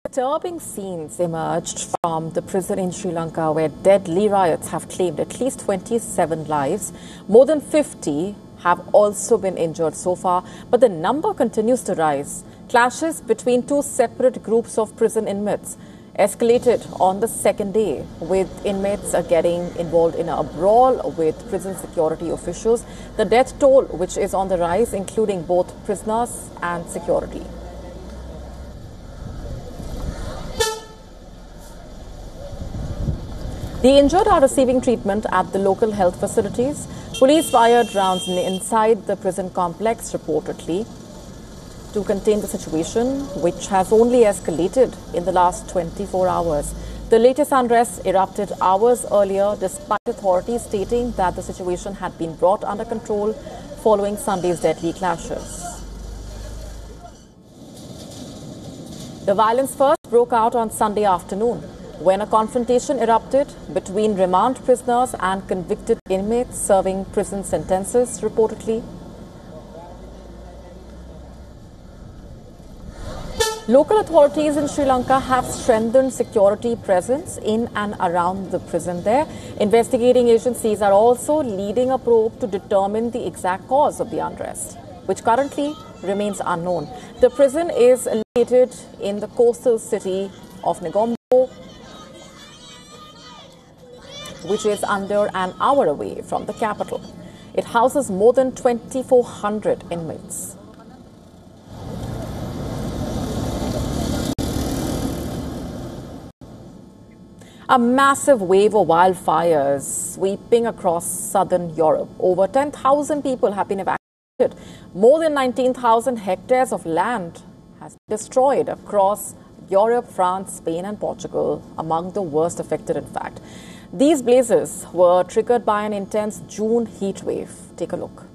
Disturbing scenes emerged from the prison in Sri Lanka where deadly riots have claimed at least 27 lives. More than 50 have also been injured so far, but the number continues to rise. Clashes between two separate groups of prison inmates escalated on the second day, with inmates getting involved in a brawl with prison security officials. The death toll, which is on the rise, including both prisoners and security. The injured are receiving treatment at the local health facilities. Police fired rounds inside the prison complex reportedly to contain the situation, which has only escalated in the last 24 hours. The latest unrest erupted hours earlier, despite authorities stating that the situation had been brought under control following Sunday's deadly clashes. The violence first broke out on Sunday afternoon, when a confrontation erupted between remand prisoners and convicted inmates serving prison sentences, reportedly. Local authorities in Sri Lanka have strengthened security presence in and around the prison there. Investigating agencies are also leading a probe to determine the exact cause of the unrest, which currently remains unknown. The prison is located in the coastal city of Negombo, which is under an hour away from the capital. It houses more than 2,400 inmates. A massive wave of wildfires sweeping across southern Europe. Over 10,000 people have been evacuated. More than 19,000 hectares of land has been destroyed across Europe, France, Spain and Portugal, among the worst affected, in fact. These blazes were triggered by an intense June heat wave. Take a look.